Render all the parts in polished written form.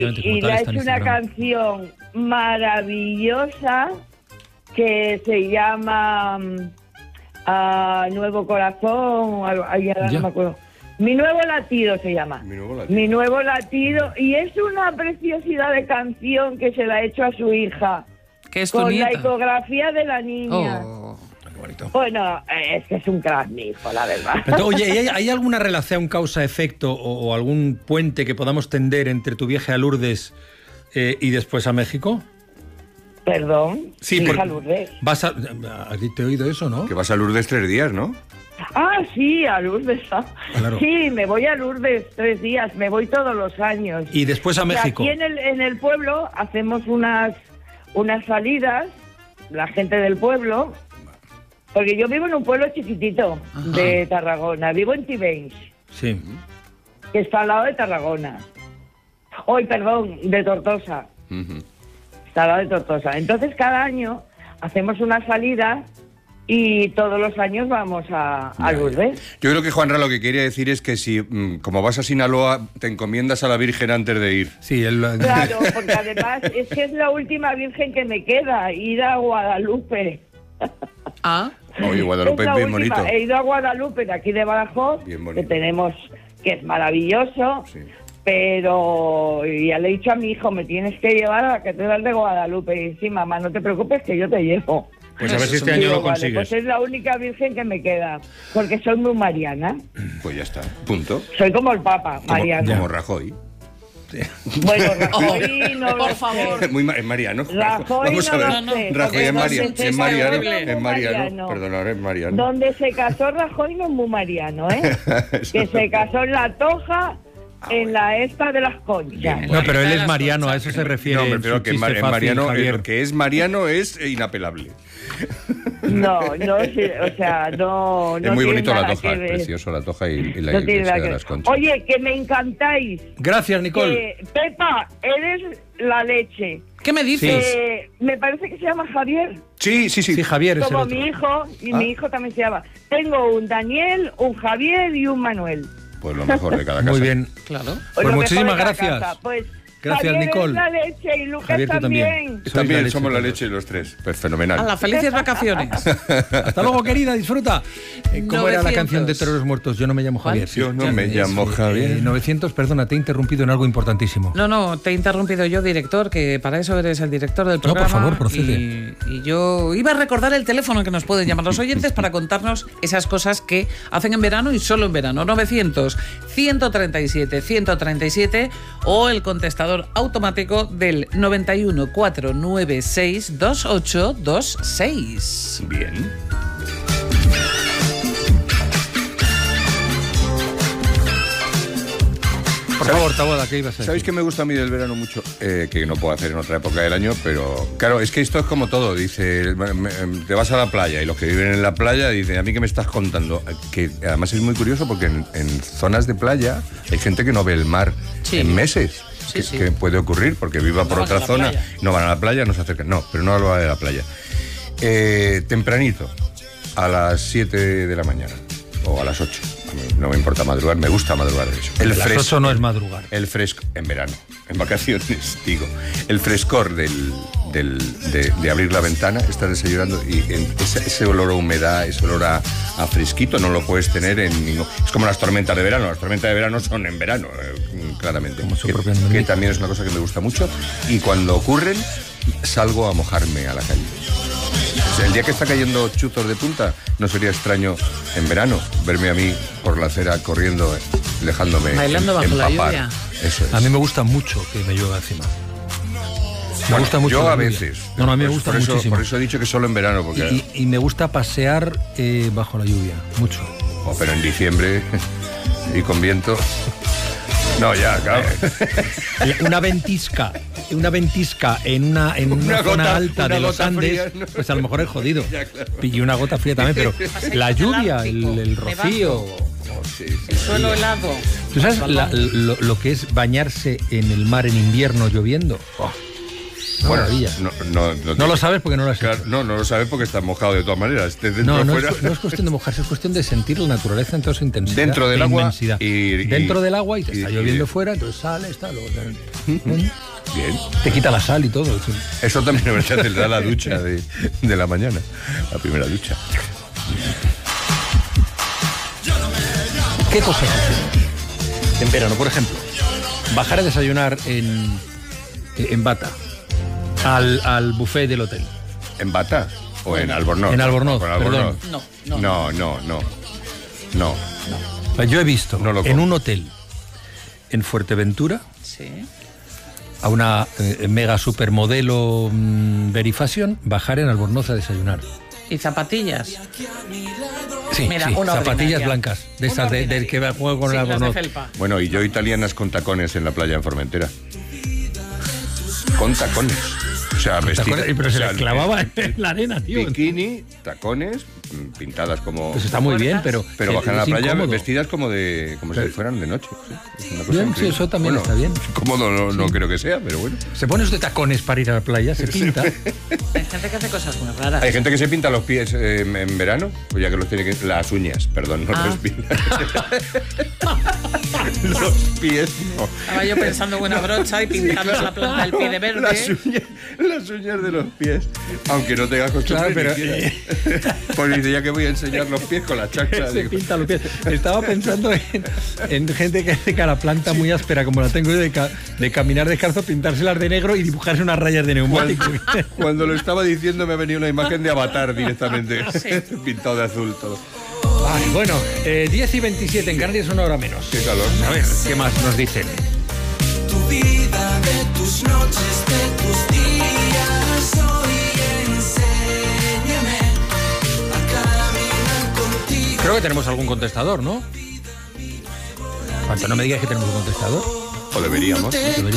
Y le ha hecho una canción maravillosa que se llama Nuevo Corazón, no me acuerdo. Mi Nuevo Latido se llama. Mi Nuevo Latido. Y es una preciosidad de canción que se la ha hecho a su hija. ¿Qué es tu con nieta? La ecografía de la niña. Qué bonito. Bueno, es que es un crack, mi hijo, la verdad. Pero, oye, ¿hay alguna relación causa-efecto o algún puente que podamos tender entre tu viaje a Lourdes y después a México? Perdón, Sí, mi hija porque Lourdes. ¿Te he oído eso, no? Que vas a Lourdes 3 días, ¿no? Sí, a Lourdes. Claro. Sí, me voy a Lourdes 3 días, me voy todos los años. Y después a México. Aquí en el pueblo hacemos unas salidas, la gente del pueblo, porque yo vivo en un pueblo chiquitito de Tarragona, vivo en Tivenys, Sí. que está al lado de Tarragona. De Tortosa. Está al lado de Tortosa. Entonces cada año hacemos una salida y todos los años vamos a Lourdes. Yo creo que Juanra lo que quería decir es que si, como vas a Sinaloa, te encomiendas a la Virgen antes de ir. Sí, Claro, porque además es que es la última Virgen que me queda, ir a Guadalupe. Oye, Guadalupe es bien bonito. He ido a Guadalupe, de aquí de Badajoz, que tenemos, que es maravilloso, pero ya le he dicho a mi hijo, me tienes que llevar a la Catedral de Guadalupe. Y sí, mamá, no te preocupes que yo te llevo. Pues a ver si este año lo consigues. Pues es la única virgen que me queda, porque soy muy mariana. Pues ya está, punto. Soy como el Papa, mariana. Como Rajoy. Bueno, Rajoy no por favor. Es mariano. Rajoy Vamos a ver. no sé, Rajoy es Mariano. es Mariano. Perdón, es Mariano. Donde se casó Rajoy no es muy mariano, ¿eh? Que se casó en La Toja, en la esta de las Conchas. No, pero él es mariano, a eso se refiere. No, me refiero en su que chiste fácil, Mariano, Javier. lo que es Mariano es inapelable. No, o sea, no. Es muy bonito La Toja, que es ver. precioso La Toja y la No tiene iglesia nada de que las ver. Conchas. Oye, que me encantáis. Gracias, Nicole. Pepa, eres la leche. ¿Qué me dices? Me parece que se llama Javier. Sí. Sí, Javier es el Como otro. mi hijo, y mi hijo también se llama. Tengo un Daniel, un Javier y un Manuel. Pues lo mejor de cada casa. Muy bien. Claro. Pues Lo muchísimas mejor de cada gracias. casa. Pues Gracias, Javier Nicole. es la leche y Lucas Javier, tú también. también. También leche, somos la todos. leche los tres. Pues fenomenal. A las felices vacaciones. Hasta luego, querida, disfruta. ¿Cómo era la 900. canción de Terrores Muertos? Yo no me llamo Javier. Yo no me llamo Javier. 900, perdona, te he interrumpido en algo importantísimo. No, te he interrumpido yo, director, que para eso eres el director del programa. por favor, procede. Y yo iba a recordar el teléfono que nos pueden llamar los oyentes para contarnos esas cosas que hacen en verano y solo en verano. 900-137-137 o el contestador automático del 91 496 2826. Bien. Por favor, Taboada, ¿qué ibas a decir? ¿Sabéis que me gusta a mí del verano mucho? Que no puedo hacer en otra época del año, pero claro, es que esto es como todo. Dice, te vas a la playa y los que viven en la playa dicen, ¿a mí qué me estás contando? Que además es muy curioso porque en zonas de playa hay gente que no ve el mar en meses. Que puede ocurrir porque viva por otra zona, no van a la playa, no se acercan. No, pero no hablo de la playa. Tempranito, a las 7 de la mañana o a las 8. No me importa madrugar, me gusta madrugar de hecho. Las 8 no es madrugar. El fresco, en verano, en vacaciones, digo. El frescor de abrir la ventana, estar desayunando y ese olor a humedad, ese olor a fresquito no lo puedes tener en ningún... Es como las tormentas de verano. Las tormentas de verano son en verano, claramente. Que también es una cosa que me gusta mucho. Y cuando ocurren, salgo a mojarme a la calle. O sea, el día que está cayendo chuzos de punta, no sería extraño en verano verme a mí por la acera corriendo, dejándome bailando bajo la lluvia. Eso es. A mí me gusta mucho que me llueva encima. Me gusta mucho. Yo la a lluvia. veces. No, a mí me gusta muchísimo. Por eso he dicho que solo en verano. Porque... Y me gusta pasear bajo la lluvia, mucho. Pero en diciembre y con viento... No, ya, claro. Una ventisca en una zona gota, alta de los Andes, fría, ¿no? Pues a lo mejor es jodido. Ya, claro. Y una gota fría también, pero la lluvia, el rocío... El suelo helado. ¿Tú sabes lo que es bañarse en el mar en invierno lloviendo? Bueno, no lo sabes porque no lo has hecho. No lo sabes porque estás mojado de todas maneras. No es cuestión de mojarse, es cuestión de sentir la naturaleza en toda su intensidad. Dentro del agua. Dentro del agua y te está lloviendo fuera, entonces sales, luego... Bien. Te quita la sal y todo. Sí. Eso también es verdad, te da la ducha de la mañana, la primera ducha. ¿Qué cosas hacen en verano? Por ejemplo, bajar a desayunar en bata al buffet del hotel. ¿En bata o en Albornoz? En Albornoz, perdón. No. Yo he visto en un hotel en Fuerteventura, sí, a una mega supermodelo Verifashion bajar en Albornoz a desayunar. ¿Y zapatillas? Sí, mira, sí, zapatillas ordinaria. blancas, de esas del que juega con el Albornoz. Bueno, y yo italianas con tacones en la playa en Formentera. Con tacones. O sea, vestidas. Pero se les clavaba en la arena, tío. Bikini, tacones, pintadas como... Pues está muy bien, pero bajan a la playa incómodo. Vestidas como si fueran de noche. Sí, es una cosa Bien, sí, eso también está bien. Cómodo no creo que sea, pero bueno. Se pone usted tacones para ir a la playa, se pinta. Hay gente que hace cosas muy raras. Hay gente que se pinta los pies en verano, o ya que los tiene que... Las uñas, perdón, no los pies. Los pies, no. Estaba yo pensando en una brocha y pintando la planta del pie de verde. Las uñas de los pies. Aunque no tengas costumbre. Claro, pero... Pues dice, ya que voy a enseñar los pies con la chancla. Se pinta los pies. Estaba pensando en gente que hace cara planta muy áspera, como la tengo yo, de caminar descalzo, pintárselas de negro y dibujarse unas rayas de neumático. Cuando lo estaba diciendo me ha venido una imagen de Avatar directamente. Sí. Pintado de azul todo. Ay, bueno, 10 y 27, en Canarias una hora menos. Qué calor. A ver, ¿qué más nos dicen? Tu vida, de tus noches, de tus días, hoy enséñame a caminar contigo. Creo que tenemos algún contestador, ¿no? Cuanto no me digas que tenemos un contestador. O deberíamos.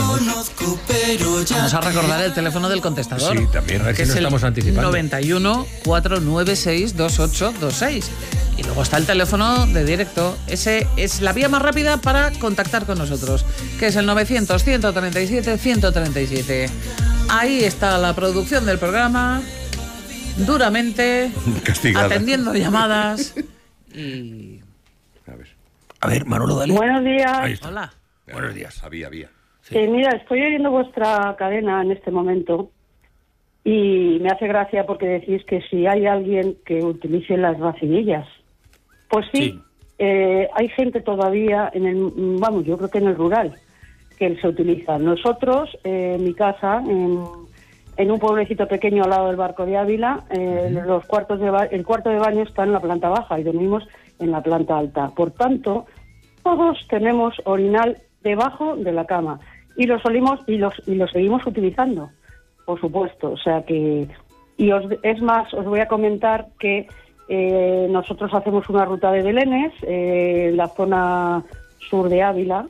Vamos a recordar el teléfono del contestador. Sí, también, a ver si nos estamos anticipando. 91 496 2826. Y luego está el teléfono de directo. Ese es la vía más rápida para contactar con nosotros, que es el 900 137 137. Ahí está la producción del programa, duramente castigada, atendiendo llamadas y... A ver, Manolo, dale. Buenos días. Hola. Buenos días. Había. Sí. Mira, estoy oyendo vuestra cadena en este momento y me hace gracia porque decís que si hay alguien que utilice las vacinillas. Pues sí. Hay gente todavía yo creo que en el rural que se utiliza. Nosotros, en mi casa, en un pueblecito pequeño al lado del Barco de Ávila, el cuarto de baño está en la planta baja y dormimos en la planta alta. Por tanto, todos tenemos orinal debajo de la cama y lo seguimos utilizando, por supuesto. O sea que os voy a comentar que nosotros hacemos una ruta de belenes en la zona sur de Ávila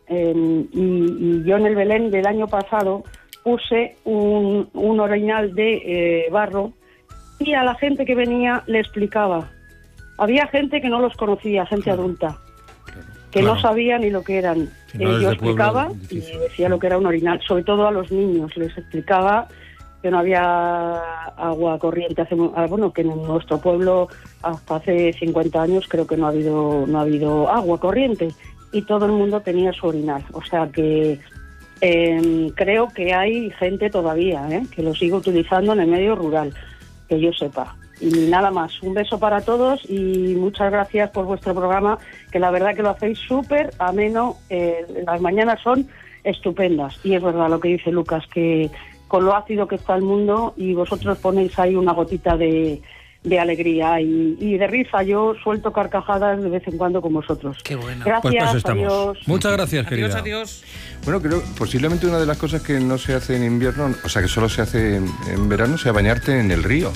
y yo en el Belén del año pasado puse un orinal de barro y a la gente que venía le explicaba. Había gente que no los conocía, gente adulta, que no sabía ni lo que eran. Si no yo explicaba y decía lo que era un orinal, sobre todo a los niños. Les explicaba que no había agua corriente. Que en nuestro pueblo hasta hace 50 años creo que no ha habido agua corriente y todo el mundo tenía su orinal. O sea que creo que hay gente todavía que lo sigue utilizando en el medio rural, que yo sepa. Y nada más, un beso para todos y muchas gracias por vuestro programa, que la verdad que lo hacéis súper ameno. Las mañanas son estupendas y es verdad lo que dice Lucas, que con lo ácido que está el mundo y vosotros ponéis ahí una gotita de alegría y de risa. Yo suelto carcajadas de vez en cuando con vosotros. Qué bueno. Gracias, pues paso estamos. adiós. Muchas gracias, querida. Adiós. Bueno, creo posiblemente una de las cosas que no se hace en invierno, o sea, que solo se hace en verano, sea bañarte en el río.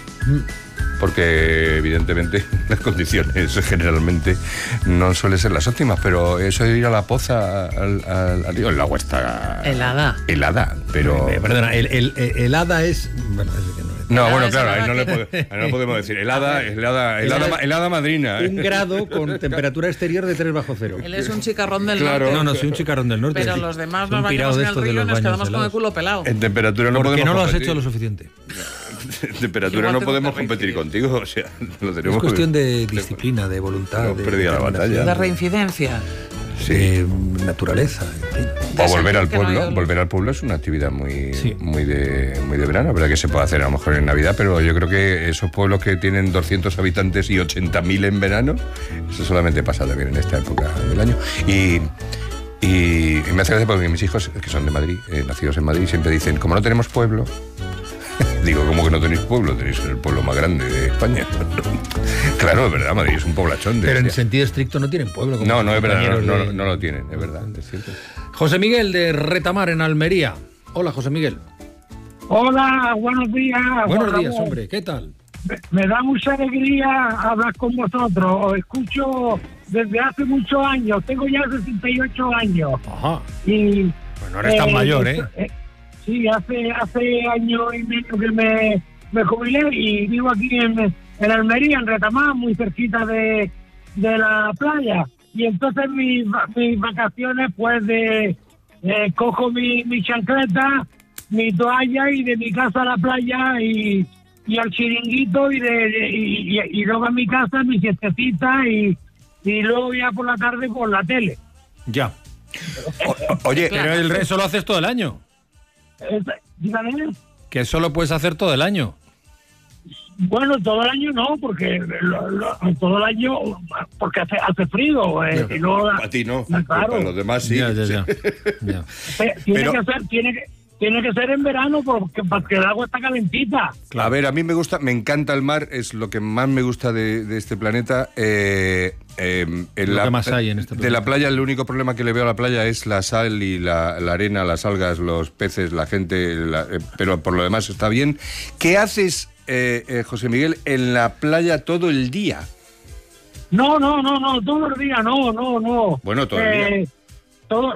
Porque evidentemente las condiciones generalmente no suelen ser las óptimas, pero eso de ir a la poza al río, el agua está helada, pero Perdona, el hada es... Bueno, es que no es. No, bueno, claro, ahí no podemos decir. Helada madrina. 1 grado con temperatura exterior de 3 bajo cero. Él es un chicarrón del Claro. norte. No, soy un chicarrón del norte. Pero sí. los demás Soy nos un pirado bañamos de en el estos de río y los nos baños quedamos con el helados. culo pelado. En temperatura no Porque podemos no lo has competir. hecho lo suficiente. En temperatura Igual no tengo podemos que competir reincidir. contigo, o sea, lo tenemos Es cuestión que- de disciplina, de voluntad, Hemos de perdido la determinación, batalla. De reincidencia. de naturaleza, en fin. O volver al Que no pueblo. hay- Volver al pueblo es una actividad Sí. muy de verano, verdad que se puede hacer a lo mejor en Navidad, pero yo creo que esos pueblos que tienen 200 habitantes y 80.000 en verano, eso solamente pasa también en esta época del año. Y me hace gracia porque mis hijos, que son de Madrid, nacidos en Madrid, siempre dicen, como no tenemos pueblo, digo, ¿cómo que no tenéis pueblo? Tenéis el pueblo más grande de España. Claro, es verdad, Madrid es un poblachón. Pero en sentido estricto no tienen pueblo. como No, es verdad, compañeros de- no lo tienen, es verdad, es cierto. José Miguel de Retamar, en Almería. Hola, José Miguel. Hola, buenos días. Buenos Juan días, Ramón. hombre. ¿Qué tal? Me da mucha alegría hablar con vosotros. Os escucho desde hace muchos años. Tengo ya 68 años. Ajá. Y, Pues no eres tan mayor, ¿eh? Sí, hace año y medio que me jubilé y vivo aquí en Almería, en Retamar, muy cerquita de la playa. Y entonces mis vacaciones, pues cojo mi chancleta, mi toalla y de mi casa a la playa y al chiringuito y luego a mi casa, mi siestecita y luego ya por la tarde por la tele. Ya. Oye, Pero el resto lo haces todo el año. Dígame. Que eso lo puedes hacer todo el año. Bueno, todo el año no, porque todo el año porque hace frío. Y no, a ti no, claro. para los demás sí. Ya. Tiene Pero- que ser en verano porque el agua está calentita. A ver, a mí me encanta el mar, es lo que más me gusta de este planeta. Lo que más hay en este De planeta. la playa, el único problema que le veo a la playa es la sal y la arena, las algas, los peces, la gente, pero por lo demás está bien. ¿Qué haces, José Miguel, en la playa todo el día? No, todo el día, no. Bueno, todo el día. Todo,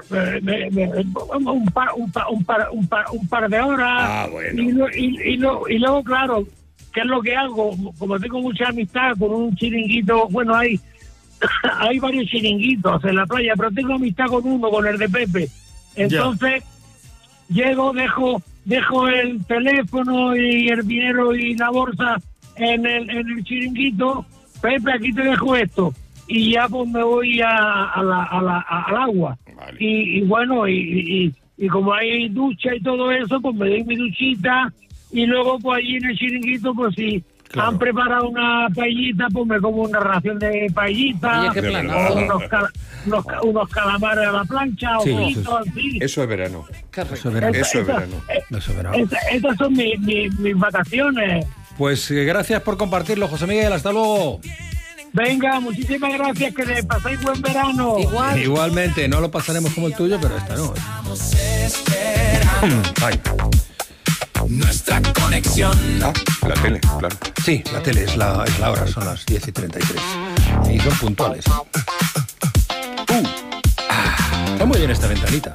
un par de horas. Ah, bueno. Y luego, claro, ¿qué es lo que hago? Como tengo mucha amistad con un chiringuito, bueno, hay varios chiringuitos en la playa, pero tengo amistad con uno, con el de Pepe. Entonces, llego, dejo el teléfono y el dinero y la bolsa en el chiringuito. Pepe, aquí te dejo esto. Y ya pues me voy al agua. Vale. Y bueno, y como hay ducha y todo eso, pues me doy mi duchita. Y luego pues allí en el chiringuito, pues si Claro. han preparado una paellita, pues me como una ración de paellita. Oye, qué De planazo. verdad. Unos calamares a la plancha, Sí, ojitos, así. Eso es verano. Qué rico. Eso es verano. Eso es verano. Eso es verano. Esas son mis vacaciones. Pues gracias por compartirlo, José Miguel. Hasta luego. Venga, muchísimas gracias, que le paséis buen verano. Igual. Igualmente, no lo pasaremos como el tuyo, pero esta no. Ay. Nuestra conexión. Ah, la tele, claro. Sí, la tele es la hora, son las 10:33. Y son puntuales. Está muy bien esta ventanita.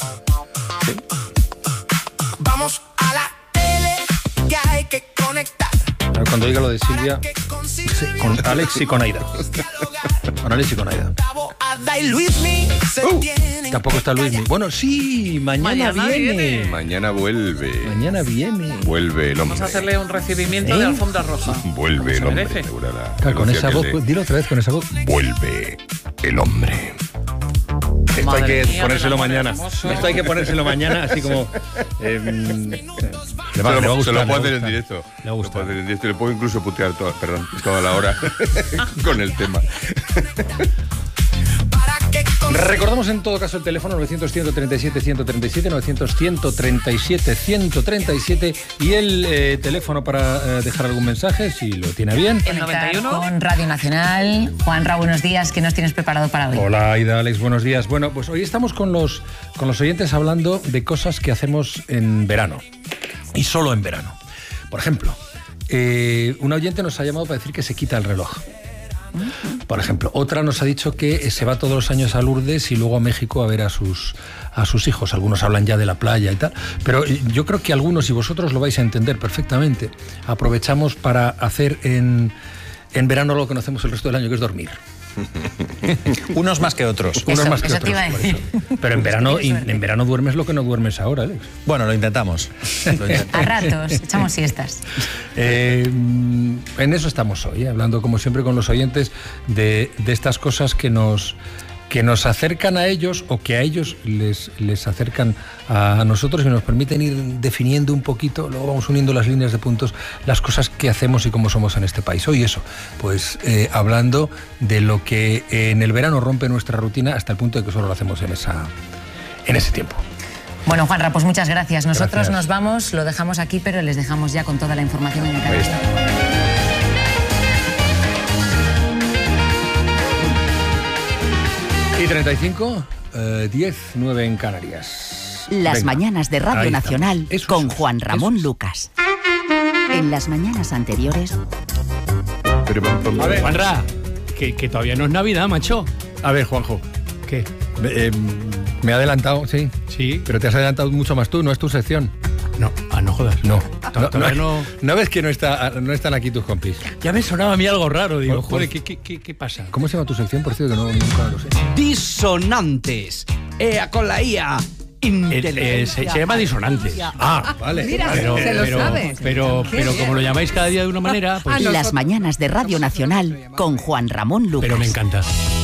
Vamos a la tele, que hay que conectar. Ahora, cuando diga lo de Silvia, Que consigue sí, con Alex y con Aida. Con Alex y con Aida. Cabo, Ada y Luismi se tienen Tampoco está que Luismi. callar. Bueno, sí, mañana viene. Mañana vuelve. Mañana viene. Vuelve el hombre. Vamos a hacerle un recibimiento de alfombra roja. Vuelve el Se hombre. merece. asegura Claro, con Lucía esa voz, Quelde. pues, dilo otra vez con esa voz. Vuelve el hombre. Esto hay Madre que mía, ponérselo del amor mañana. hermoso. Esto hay que ponérselo mañana, así como. Le va a Se gustar, lo le va puedo a hacer en gustar. directo. Le va a Lo gustar. puedo hacer en directo. Le puedo incluso putear toda la hora con el tema. Para que consiga. Recordamos en todo caso el teléfono 900-137-137, 900-137-137 y el teléfono para dejar algún mensaje, si lo tiene bien. El 91. Con Radio Nacional. Juanra, buenos días. ¿Qué nos tienes preparado para hoy? Hola Aida, Alex, buenos días. Bueno, pues hoy estamos con los oyentes hablando de cosas que hacemos en verano y solo en verano. Por ejemplo, un oyente nos ha llamado para decir que se quita el reloj. por ejemplo. Otra nos ha dicho que se va todos los años a Lourdes y luego a México a ver a sus hijos. Algunos hablan ya de la playa y tal, pero yo creo que algunos, y vosotros lo vais a entender perfectamente, aprovechamos para hacer en verano lo que no hacemos el resto del año, que es dormir. Unos más que otros. Unos más que eso otros. te iba a decir. Pero en verano duermes lo que no duermes ahora, Alex. Bueno, lo intentamos. A ratos, echamos siestas. En eso estamos hoy, hablando como siempre con los oyentes de estas cosas que nos acercan a ellos o que a ellos les acercan a nosotros y nos permiten ir definiendo un poquito, luego vamos uniendo las líneas de puntos, las cosas que hacemos y cómo somos en este país. Hoy eso, pues hablando de lo que en el verano rompe nuestra rutina hasta el punto de que solo lo hacemos en ese tiempo. Bueno, Juanra, pues muchas gracias. Nosotros Gracias. nos vamos, lo dejamos aquí, pero les dejamos ya con toda la información en el canal. Ahí está. Y 35, 10, 9 en Canarias. Las Venga. mañanas de Radio Ahí Nacional estamos. Eso con es, Juan Ramón eso es. Lucas. En las mañanas anteriores, A ver, Juanra, que todavía no es Navidad, macho. a ver, Juanjo, ¿Qué? me he adelantado, sí, Sí. pero te has adelantado mucho más tú, no es tu sección. No, no jodas. No. Todavía no. ¿No ves que no están aquí tus compis? Ya me sonaba a mí algo raro. Digo, Pues- joder, ¿qué pasa? ¿Cómo se llama tu sección, por cierto, que nunca lo sé? Disonantes. Ea con la IA. Se llama disonantes. Ah, vale. Mira, Vale. se lo sabe. Pero Qué bien. como lo llamáis cada día de una manera, pues. las mañanas de Radio Nacional con Juan Ramón Lucas. Pero me encanta.